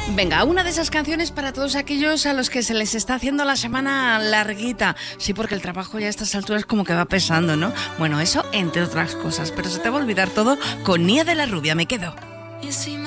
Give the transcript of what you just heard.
Venga, una de esas canciones para todos aquellos a los que se les está haciendo la semana larguita. Sí, porque el trabajo ya a estas alturas como que va pesando, ¿no? Bueno, eso entre otras cosas, pero se te va a olvidar todo con Nia de la Rubia. Me quedo.